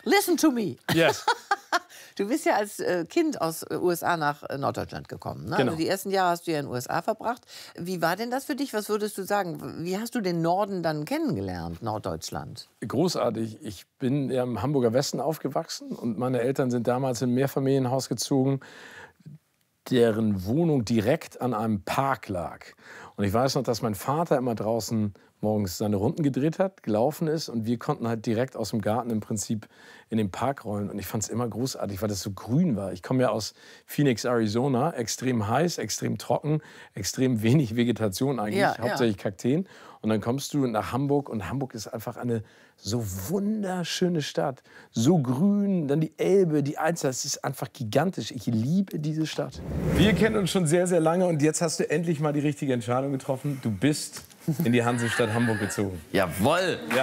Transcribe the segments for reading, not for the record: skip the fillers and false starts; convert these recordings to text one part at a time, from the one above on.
listen to me. Yes. Du bist ja als Kind aus USA nach Norddeutschland gekommen. Ne? Genau. Also die ersten Jahre hast du ja in den USA verbracht. Wie war denn das für dich? Was würdest du sagen? Wie hast du den Norden dann kennengelernt, Norddeutschland? Großartig. Ich bin ja im Hamburger Westen aufgewachsen und meine Eltern sind damals in ein Mehrfamilienhaus gezogen, deren Wohnung direkt an einem Park lag. Und ich weiß noch, dass mein Vater immer draußen morgens seine Runden gedreht hat, gelaufen ist und wir konnten halt direkt aus dem Garten im Prinzip in den Park rollen. Und ich fand es immer großartig, weil das so grün war. Ich komme ja aus Phoenix, Arizona, extrem heiß, extrem trocken, extrem wenig Vegetation eigentlich, hauptsächlich Kakteen. Und dann kommst du nach Hamburg und Hamburg ist einfach eine so wunderschöne Stadt. So grün, dann die Elbe, die Alster, es ist einfach gigantisch. Ich liebe diese Stadt. Wir kennen uns schon sehr, sehr lange und jetzt hast du endlich mal die richtige Entscheidung getroffen. Du bist in die Hansestadt Hamburg gezogen. Jawohl! Ja.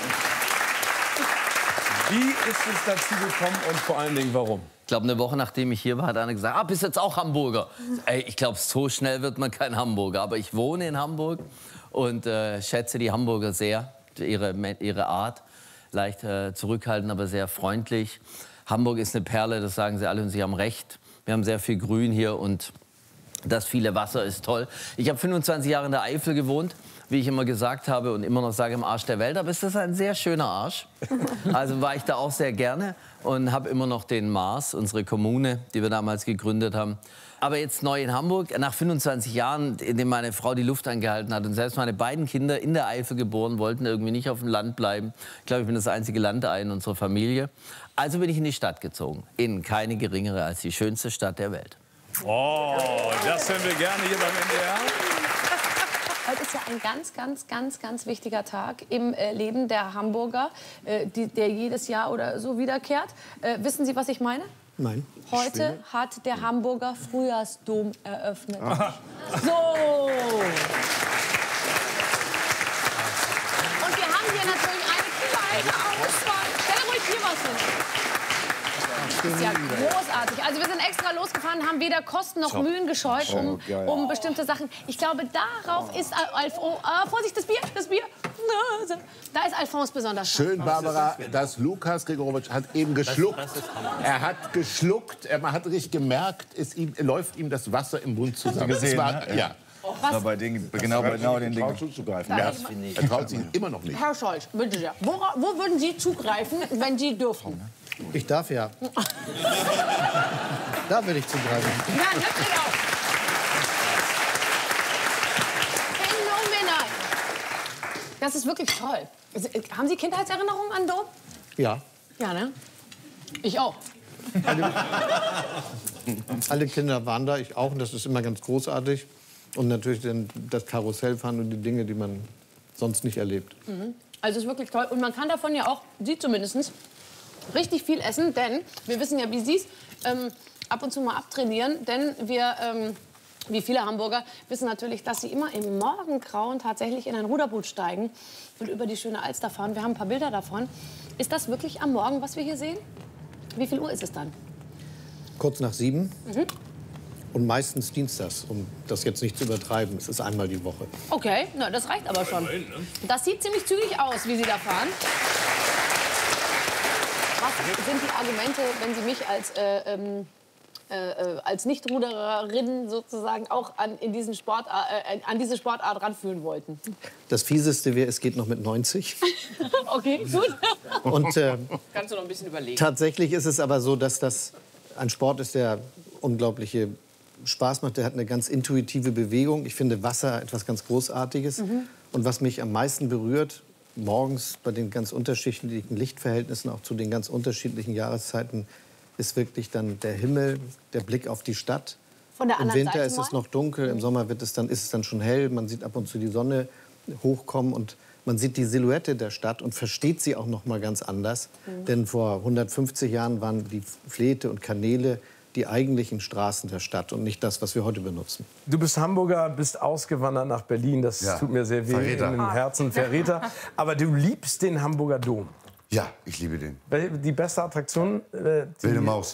Wie ist es dazu gekommen und vor allen Dingen warum? Ich glaube, eine Woche nachdem ich hier war, hat einer gesagt, ah, bist jetzt auch Hamburger? Ey, ich glaube, so schnell wird man kein Hamburger. Aber ich wohne in Hamburg und schätze die Hamburger sehr. Ihre Art, leicht zurückhaltend, aber sehr freundlich. Hamburg ist eine Perle, das sagen sie alle und sie haben recht. Wir haben sehr viel Grün hier und das viele Wasser ist toll. Ich habe 25 Jahre in der Eifel gewohnt, wie ich immer gesagt habe und immer noch sage, im Arsch der Welt. Aber es ist ein sehr schöner Arsch. Also war ich da auch sehr gerne und habe immer noch den Mars, unsere Kommune, die wir damals gegründet haben. Aber jetzt neu in Hamburg, nach 25 Jahren, in denen meine Frau die Luft angehalten hat und selbst meine beiden Kinder in der Eifel geboren, wollten irgendwie nicht auf dem Land bleiben. Ich glaube, ich bin das einzige Landei in unserer Familie. Also bin ich in die Stadt gezogen. In keine geringere als die schönste Stadt der Welt. Oh, das hören wir gerne hier beim NDR. Heute ist ja ein ganz wichtiger Tag im Leben der Hamburger, der jedes Jahr oder so wiederkehrt. Wissen Sie, was ich meine? Nein. Heute hat der Hamburger Frühjahrsdom eröffnet. Aha. So! Und wir haben hier natürlich eine kleine Auswahl. Stell ruhig hier was hin. Das ist ja großartig. Also wir sind extra losgefahren, haben weder Kosten noch Mühen gescheut, um bestimmte Sachen. Ich glaube, darauf ist Vorsicht, das Bier. Da ist Alphonse besonders scharf. Schön, Barbara, dass Lukas Gregorowitsch hat eben geschluckt. Er hat geschluckt, man hat richtig gemerkt, läuft ihm das Wasser im Mund zusammen. Gesehen, Ja. Was? Bei den, genau den Dingen. Zuzugreifen. Ja. Er traut sich immer noch nicht. Herr Scholz, bitte sehr. Wo würden Sie zugreifen, wenn Sie dürfen? Ich darf ja. Da will ich zugreifen. Ja, natürlich auch. Phänomenal. Das ist wirklich toll. Haben Sie Kindheitserinnerungen an Dom? Ja. Ja, ne? Ich auch. Alle Kinder waren da, ich auch. Und das ist immer ganz großartig. Und natürlich dann das Karussellfahren und die Dinge, die man sonst nicht erlebt. Also es ist wirklich toll. Und man kann davon ja auch, Sie zumindest, richtig viel essen. Denn wir wissen ja, wie Sie es ab und zu mal abtrainieren. Denn wir, wie viele Hamburger, wissen natürlich, dass Sie immer im Morgengrauen tatsächlich in ein Ruderboot steigen und über die schöne Alster fahren. Wir haben ein paar Bilder davon. Ist das wirklich am Morgen, was wir hier sehen? Wie viel Uhr ist es dann? Kurz nach 7. Und meistens dienstags, um das jetzt nicht zu übertreiben. Es ist einmal die Woche. Okay, na, das reicht aber schon. Das sieht ziemlich zügig aus, wie Sie da fahren. Was sind die Argumente, wenn Sie mich als Nichtrudererin sozusagen auch an diese Sportart ranführen wollten? Das Fieseste wäre, es geht noch mit 90. Okay, gut. Und Kannst du noch ein bisschen überlegen. tatsächlich ist es aber so, dass das ein Sport ist, der unglaubliche Spaß macht. Der hat eine ganz intuitive Bewegung. Ich finde Wasser etwas ganz Großartiges. Und was mich am meisten berührt, morgens bei den ganz unterschiedlichen Lichtverhältnissen, auch zu den ganz unterschiedlichen Jahreszeiten, ist wirklich dann der Himmel, der Blick auf die Stadt. Von der Im anderen Winter Seite ist es mal? noch dunkel, im Sommer ist es dann schon hell. Man sieht ab und zu die Sonne hochkommen und man sieht die Silhouette der Stadt und versteht sie auch noch mal ganz anders. Denn vor 150 Jahren waren die Flete und Kanäle die eigentlichen Straßen der Stadt und nicht das, was wir heute benutzen. Du bist Hamburger, bist ausgewandert nach Berlin. Das tut mir sehr weh Verräter. im Herzen, Verräter. Aber du liebst den Hamburger Dom. Ja, ich liebe den. Die beste Attraktion? Wilde Maus.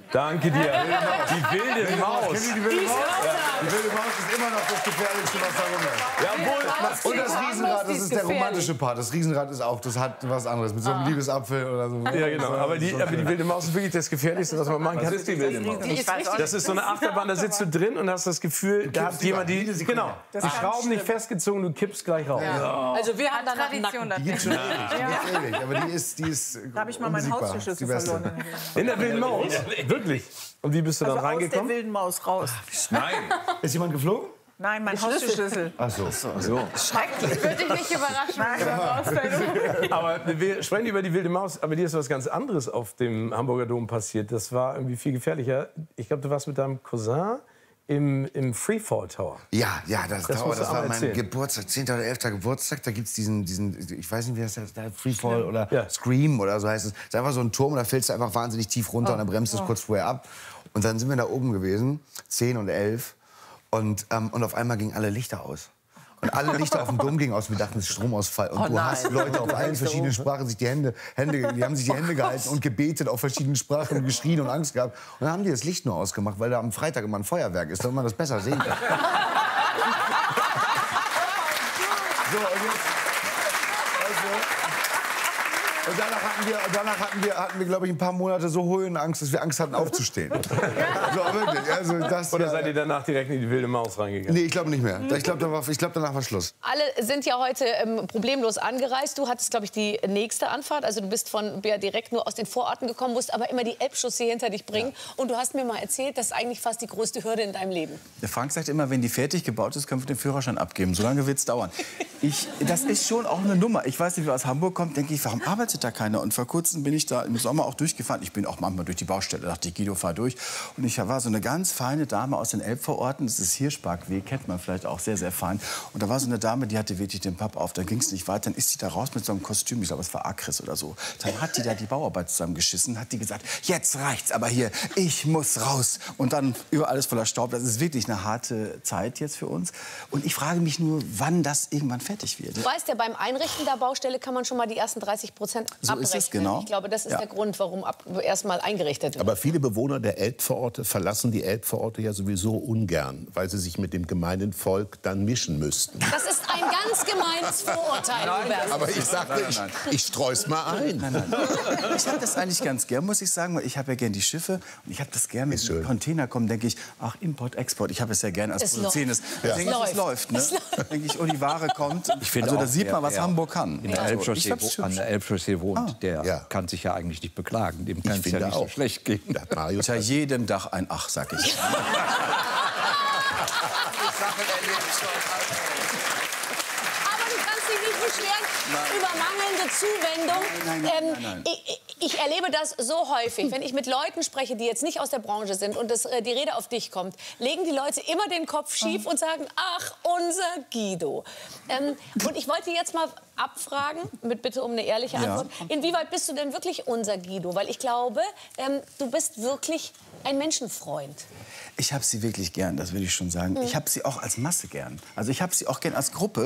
Danke dir. Die wilde Maus. Kennt ihr die wilde Maus? Ja. Die wilde Maus ist immer noch das Gefährlichste, was da rumläuft. Ja, obwohl, Und das Riesenrad, das ist der romantische Part. Das Riesenrad ist auch, das hat was anderes. Mit so einem Liebesapfel oder so. ja, genau. Aber die wilde Maus ist wirklich das Gefährlichste, was man machen kann. Das ist die wilde Maus. Das ist so eine Achterbahn, da sitzt du drin und hast das Gefühl, da hat jemand die Schrauben nicht festgezogen, du kippst gleich raus. Ja. Also wir haben da Tradition. Die gibt schon ewig, aber die ist Da habe ich mal meinen Haustürschlüssel verloren. In der wilden Maus? Wirklich? Und wie bist du dann Aus der reingekommen? wilden Maus raus. Nein. Ist jemand geflogen? Nein, mein Haustürschlüssel. Ach so. Schrecklich. Würde dich nicht überraschen. Aber wir sprechen über die wilde Maus, aber dir ist was ganz anderes auf dem Hamburger Dom passiert. Das war irgendwie viel gefährlicher. Ich glaube, du warst mit deinem Cousin im Freefall Tower. Ja, das musst du war aber mein erzählen. Geburtstag, 10. oder 11. Geburtstag. Da gibt es diesen, ich weiß nicht, wie das heißt, Freefall oder Ja. Scream oder so heißt es. Das ist einfach so ein Turm, da fällst du einfach wahnsinnig tief runter und dann bremst du es kurz vorher ab. Und dann sind wir da oben gewesen, 10 und 11. Und auf einmal gingen alle Lichter aus. Und alle Lichter auf dem Dom gingen aus. Wir dachten, es ist Stromausfall. Und du hast Leute auf allen verschiedenen Sprachen sich die Hände, die haben sich die Hände gehalten und gebetet auf verschiedenen Sprachen und geschrien und Angst gehabt. Und dann haben die das Licht nur ausgemacht, weil da am Freitag immer ein Feuerwerk ist, damit man das besser sehen kann. So, und jetzt, und danach hatten wir, glaube ich, ein paar Monate so Höhenangst, dass wir Angst hatten, aufzustehen. So, wirklich. Also das, Oder seid ihr danach direkt in die wilde Maus reingegangen? Nee, ich glaube nicht mehr. Ich glaube, danach war Schluss. Alle sind ja heute problemlos angereist. Du hattest, glaube ich, die nächste Anfahrt. Also du bist von Bär direkt nur aus den Vororten gekommen, musst aber immer die Elbchaussee hinter dich bringen. Ja. Und du hast mir mal erzählt, das ist eigentlich fast die größte Hürde in deinem Leben. Der Frank sagt immer, wenn die fertig gebaut ist, können wir den Führerschein abgeben. So lange wird es dauern. Das ist schon auch eine Nummer. Ich weiß nicht, wer aus Hamburg kommt, denke ich, warum arbeitet da keiner? Und vor kurzem bin ich da im Sommer auch durchgefahren. Ich bin auch manchmal durch die Baustelle. Da dachte ich, Guido, fahr durch. Und ich war so eine ganz feine Dame aus den Elbvororten. Das ist Hirschbergweg, kennt man vielleicht auch, sehr, sehr fein. Und da war so eine Dame, die hatte wirklich den Papp auf. Da ging es nicht weiter. Dann ist sie da raus mit so einem Kostüm. Ich glaube, es war Acris oder so. Dann hat die da die Bauarbeit zusammengeschissen. Hat die gesagt, jetzt reicht's aber hier. Ich muss raus. Und dann über alles voller Staub. Das ist wirklich eine harte Zeit jetzt für uns. Und ich frage mich nur, wann das irgendwann fertig wird. Du weißt ja, beim Einrichten der Baustelle kann man schon mal die ersten 30% abrechnen. Ist es, genau. Ich glaube, das ist der Grund, warum erst mal eingerichtet wird. Aber viele Bewohner der Elbvororte verlassen die Elbvororte ja sowieso ungern, weil sie sich mit dem gemeinen Volk dann mischen müssten. Das ist ein ganz gemeines Vorurteil, Hubert. Aber ich sagte, ich streu's mal ein. Nein. Ich habe das eigentlich ganz gern, muss ich sagen, weil ich habe ja gern die Schiffe und ich habe das gern, wenn die Container kommen, denke ich, ach, Import, Export, ich habe es ja gern als Produzentes. Ja. Denke ich, es läuft, ne? Denke ich, oh, die Ware kommt. Ich finde also auch, da sieht man, was Hamburg kann. In der Elbchaussee, an der Elbchaussee wohnt, der kann sich ja eigentlich nicht beklagen. Dem kann es ja nicht so schlecht gehen. Unter jedem Dach ein Ach, sag ich. Aber du kannst dich nicht beschweren über mangelnde Zuwendung. Nein. Ich erlebe das so häufig, wenn ich mit Leuten spreche, die jetzt nicht aus der Branche sind und die Rede auf dich kommt, legen die Leute immer den Kopf schief und sagen, ach, unser Guido. Und ich wollte jetzt mal abfragen, mit Bitte um eine ehrliche Antwort, inwieweit bist du denn wirklich unser Guido? Weil ich glaube, du bist wirklich ein Menschenfreund. Ich habe sie wirklich gern, das will ich schon sagen. Ich habe sie auch als Masse gern. Also ich habe sie auch gern als Gruppe.